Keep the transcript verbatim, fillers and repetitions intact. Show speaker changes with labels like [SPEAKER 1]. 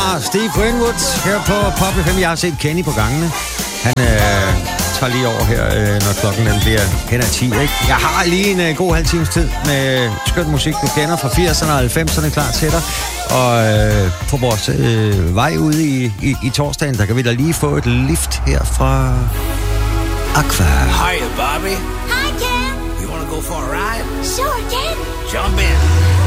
[SPEAKER 1] Steve Winwood her på Pop F M. Jeg har set Kenny på gangene. Han øh, tager lige over her, øh, når klokken den bliver hen ad ti. Ikke? Jeg har lige en øh, god halv times tid med skøn musik, du kender fra firserne og halvfemserne klar til dig. Og øh, på vores øh, vej ude i, i, i torsdagen, der kan vi da lige få et lift her fra Aqua.
[SPEAKER 2] Hiya, Bobby.
[SPEAKER 3] Hi, Ken.
[SPEAKER 2] You wanna go for a ride?
[SPEAKER 3] Sure, Ken.
[SPEAKER 2] Jump in.